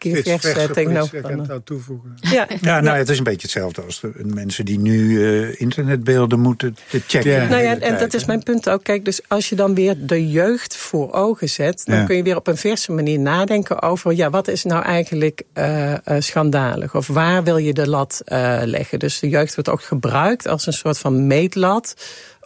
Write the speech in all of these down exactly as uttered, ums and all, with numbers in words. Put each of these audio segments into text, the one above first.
keer vers uh, tegenover. Ik kan het nou toevoegen. Ja, ja, nou, het is een beetje hetzelfde als de mensen die nu uh, internetbeelden moeten te checken. Ja. Nou ja, en dat is mijn punt ook. Kijk, dus als je dan weer de jeugd voor ogen zet, dan ja. kun je weer op een verse manier nadenken over, ja, wat is nou eigenlijk uh, uh, schandalig? Of waar wil je de lat uh, leggen? Dus de jeugd wordt ook gebruikt als een soort van meetlat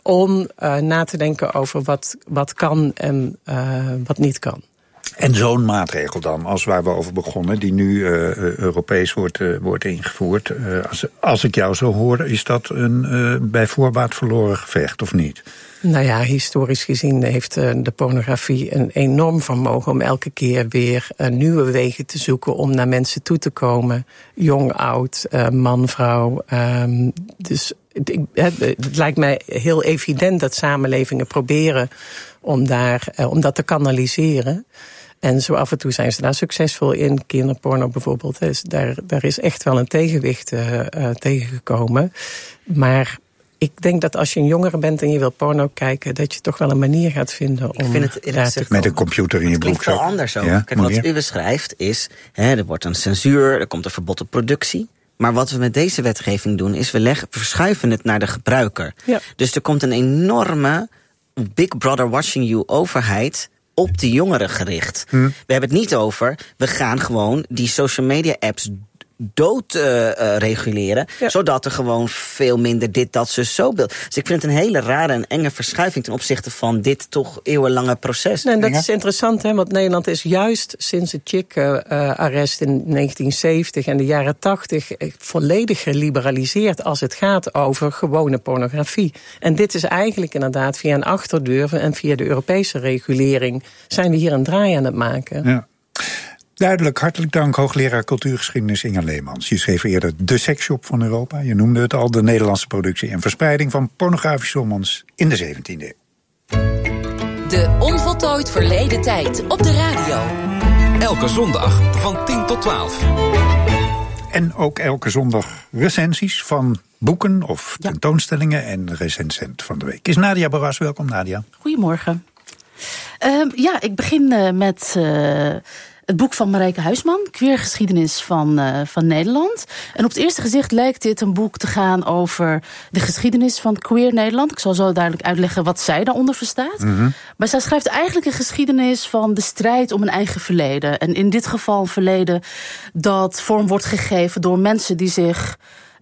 om uh, na te denken over wat, wat kan en uh, wat niet kan. En zo'n maatregel dan, als waar we over begonnen, die nu uh, Europees wordt, uh, wordt ingevoerd. Uh, als, als ik jou zo hoor, is dat een uh, bij voorbaat verloren gevecht, of niet? Nou ja, historisch gezien heeft uh, de pornografie een enorm vermogen om elke keer weer uh, nieuwe wegen te zoeken om naar mensen toe te komen. Jong, oud, uh, man, vrouw. Um, dus het, het, het lijkt mij heel evident dat samenlevingen proberen om, daar, uh, om dat te kanaliseren. En zo af en toe zijn ze daar succesvol in. Kinderporno bijvoorbeeld. Dus daar, daar is echt wel een tegenwicht uh, uh, tegengekomen. Maar ik denk dat als je een jongere bent en je wil porno kijken, dat je toch wel een manier gaat vinden om. Ik vind het daar te met een computer in je broek. Het klinkt wel anders ook. Ja, Kijk, wat u beschrijft is, hè, er wordt een censuur, er komt een verbod op productie. Maar wat we met deze wetgeving doen, is we, leggen, we verschuiven het naar de gebruiker. Ja. Dus er komt een enorme Big Brother watching you overheid op de jongeren gericht. Hm. We hebben het niet over, we gaan gewoon die social media apps dood uh, uh, reguleren, ja. zodat er gewoon veel minder dit, dat, zo, zo beeld. Dus ik vind het een hele rare en enge verschuiving ten opzichte van dit toch eeuwenlange proces. Nee, dat ja. is interessant, hè, want Nederland is juist sinds het Chick-arrest in negentien zeventig en de jaren tachtig volledig geliberaliseerd als het gaat over gewone pornografie. En dit is eigenlijk inderdaad via een achterdeur en via de Europese regulering zijn we hier een draai aan het maken. Ja. Duidelijk, hartelijk dank, hoogleraar cultuurgeschiedenis Inge Leemans. Je schreef eerder de seksshop van Europa. Je noemde het al, de Nederlandse productie en verspreiding van pornografische romans in de zeventiende eeuw. De Onvoltooid Verleden Tijd op de radio. Elke zondag van tien tot twaalf. En ook elke zondag recensies van boeken of ja. tentoonstellingen. En recensent van de week is Nadia Barras. Welkom, Nadia. Goedemorgen. Uh, ja, ik begin uh, met Uh... het boek van Marijke Huisman, Queergeschiedenis van, uh, van Nederland. En op het eerste gezicht lijkt dit een boek te gaan over de geschiedenis van queer Nederland. Ik zal zo duidelijk uitleggen wat zij daaronder verstaat. Mm-hmm. Maar zij schrijft eigenlijk een geschiedenis van de strijd om een eigen verleden. En in dit geval een verleden dat vorm wordt gegeven door mensen die zich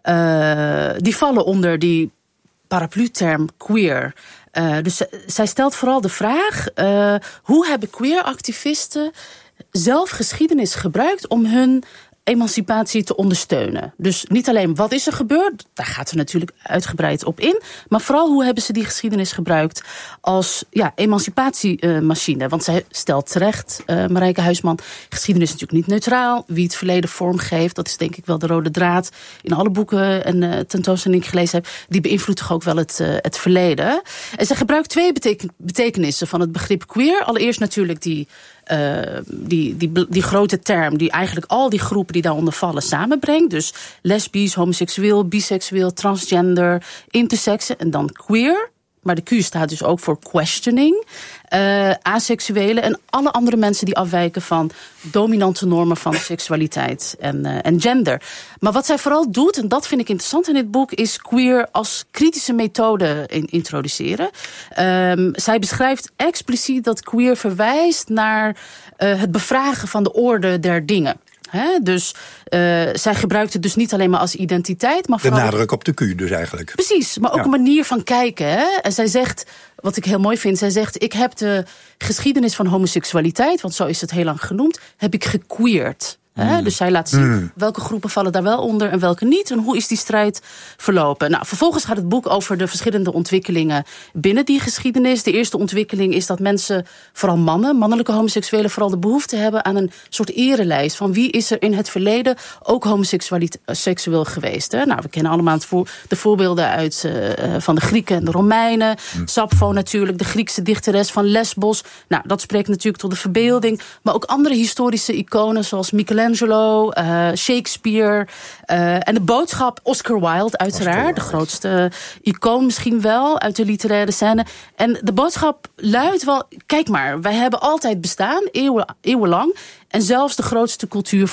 Uh, die vallen onder die paraplu-term queer. Uh, dus zij stelt vooral de vraag, Uh, hoe hebben queer-activisten zelf geschiedenis gebruikt om hun emancipatie te ondersteunen. Dus niet alleen wat is er gebeurd, daar gaat ze natuurlijk uitgebreid op in, maar vooral hoe hebben ze die geschiedenis gebruikt als ja, emancipatiemachine. Want zij stelt terecht, uh, Marijke Huisman, geschiedenis is natuurlijk niet neutraal. Wie het verleden vormgeeft, dat is denk ik wel de rode draad in alle boeken en uh, tentoonstellingen die ik gelezen heb, die beïnvloedt toch ook wel het, uh, het verleden. En zij gebruikt twee beteken- betekenissen van het begrip queer. Allereerst natuurlijk die Uh, die, die, die grote term die eigenlijk al die groepen die daaronder vallen samenbrengt. Dus lesbisch, homoseksueel, biseksueel, transgender, intersex en dan queer. Maar de Q staat dus ook voor questioning. Uh, aseksuele en alle andere mensen die afwijken van dominante normen van seksualiteit en, uh, en gender. Maar wat zij vooral doet, en dat vind ik interessant in dit boek, is queer als kritische methode in, introduceren. Um, zij beschrijft expliciet dat queer verwijst naar uh, het bevragen van de orde der dingen. He, dus uh, zij gebruikt het dus niet alleen maar als identiteit, maar vooral de nadruk op de Q dus eigenlijk. Precies, maar ook ja. een manier van kijken. Hè? En zij zegt, wat ik heel mooi vind, zij zegt, ik heb de geschiedenis van homoseksualiteit, want zo is het heel lang genoemd, heb ik gequeerd. Mm. Dus zij laat zien mm. welke groepen vallen daar wel onder en welke niet. En hoe is die strijd verlopen. Nou, vervolgens gaat het boek over de verschillende ontwikkelingen binnen die geschiedenis. De eerste ontwikkeling is dat mensen, vooral mannen, mannelijke homoseksuelen, vooral de behoefte hebben aan een soort erelijst van wie is er in het verleden ook homoseksueel geweest. Hè? Nou, we kennen allemaal het voor, de voorbeelden uit uh, van de Grieken en de Romeinen. Mm. Sappho natuurlijk, de Griekse dichteres van Lesbos. Nou, dat spreekt natuurlijk tot de verbeelding. Maar ook andere historische iconen zoals Michelangelo, Angelo, uh, Shakespeare uh, en de boodschap Oscar Wilde uiteraard. Oscar Wilde. De grootste icoon misschien wel uit de literaire scène. En de boodschap luidt wel, kijk maar, wij hebben altijd bestaan, eeuwen, eeuwenlang. En zelfs de grootste cultuur